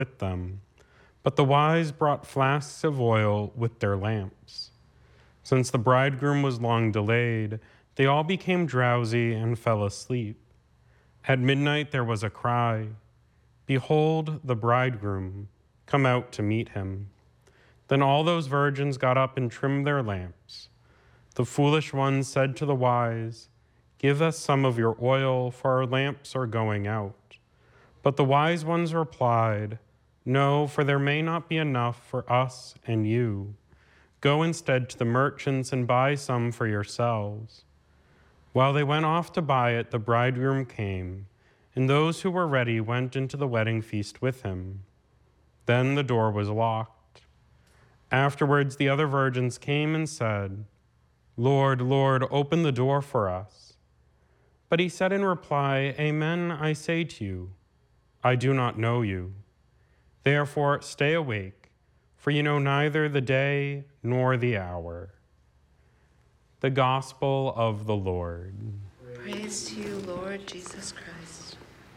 with them. But the wise brought flasks of oil with their lamps. Since the bridegroom was long delayed, they all became drowsy and fell asleep. At midnight there was a cry, "Behold, the bridegroom, come out to meet him." Then all those virgins got up and trimmed their lamps. The foolish ones said to the wise, "Give us some of your oil, for our lamps are going out." But the wise ones replied, "No, for there may not be enough for us and you. Go instead to the merchants and buy some for yourselves." While they went off to buy it, the bridegroom came, and those who were ready went into the wedding feast with him. Then the door was locked. Afterwards, the other virgins came and said, "Lord, Lord, open the door for us." But he said in reply, "Amen, I say to you, I do not know you. Therefore, stay awake, for you know neither the day nor the hour." The Gospel of the Lord. Praise to you, Lord Jesus Christ.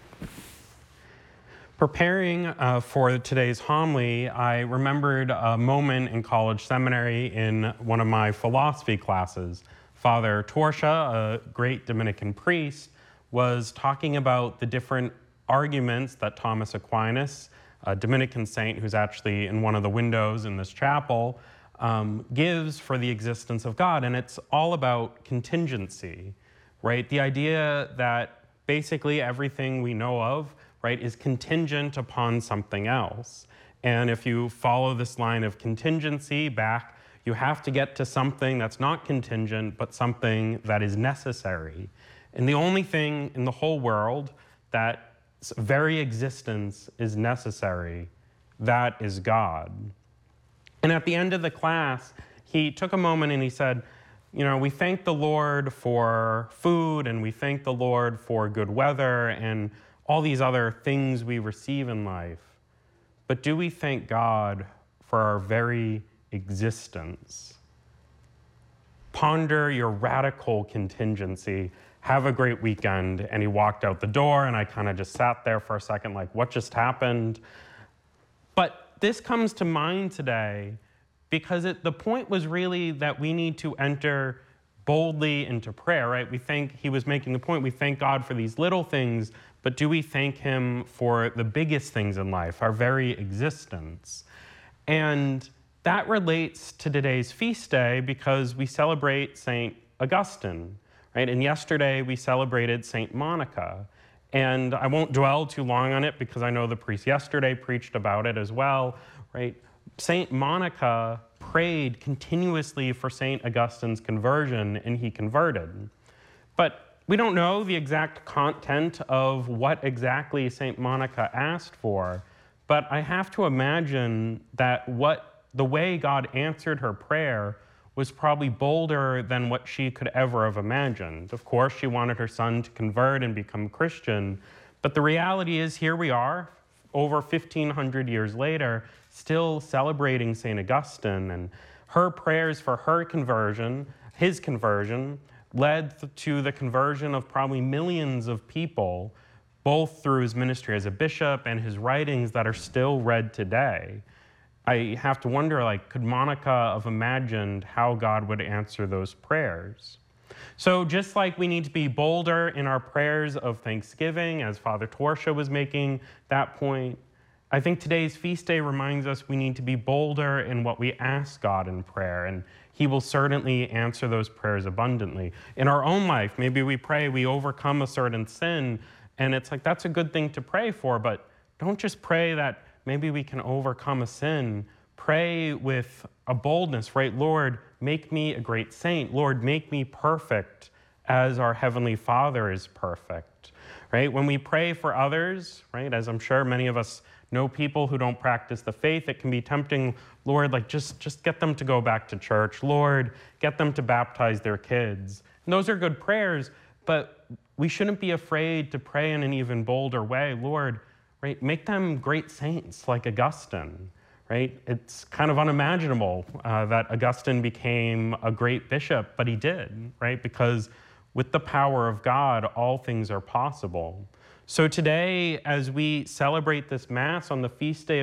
Preparing for today's homily, I remembered a moment in college seminary in one of my philosophy classes. Father Torsha, a great Dominican priest, was talking about the different arguments that Thomas Aquinas, a Dominican saint who's actually in one of the windows in this chapel, gives for the existence of God. And it's all about contingency, right? The idea that basically everything we know of, right, is contingent upon something else. And if you follow this line of contingency back, you have to get to something that's not contingent, but something that is necessary. And the only thing in the whole world that very existence is necessary, that is God. And at the end of the class, he took a moment and he said, we thank the Lord for food, and we thank the Lord for good weather and all these other things we receive in life. But do we thank God for our very existence? Ponder your radical contingency. Have a great weekend. And he walked out the door, and I kind of just sat there for a second like, what just happened? But this comes to mind today because the point was really that we need to enter boldly into prayer, right? He was making the point, we thank God for these little things, but do we thank him for the biggest things in life, our very existence? And that relates to today's feast day because we celebrate St. Augustine. Right? And yesterday we celebrated St. Monica. And I won't dwell too long on it because I know the priest yesterday preached about it as well. Right? St. Monica prayed continuously for St. Augustine's conversion, and he converted. But we don't know the exact content of what exactly St. Monica asked for, but I have to imagine that the way God answered her prayer was probably bolder than what she could ever have imagined. Of course, she wanted her son to convert and become Christian, but the reality is here we are, over 1,500 years later, still celebrating St. Augustine, and her prayers for her conversion, his conversion, led to the conversion of probably millions of people, both through his ministry as a bishop and his writings that are still read today. I have to wonder, could Monica have imagined how God would answer those prayers? So just like we need to be bolder in our prayers of thanksgiving, as Father Torsha was making that point, I think today's feast day reminds us we need to be bolder in what we ask God in prayer, and he will certainly answer those prayers abundantly. In our own life, maybe we pray we overcome a certain sin, and it's that's a good thing to pray for, but don't just pray that maybe we can overcome a sin. Pray with a boldness, right? Lord, make me a great saint. Lord, make me perfect as our Heavenly Father is perfect, right? When we pray for others, right, as I'm sure many of us know people who don't practice the faith, it can be tempting, Lord, just get them to go back to church. Lord, get them to baptize their kids. And those are good prayers, but we shouldn't be afraid to pray in an even bolder way. Lord, right, make them great saints like Augustine, right? It's kind of unimaginable that Augustine became a great bishop, but he did, right? Because with the power of God, all things are possible. So today, as we celebrate this Mass on the feast day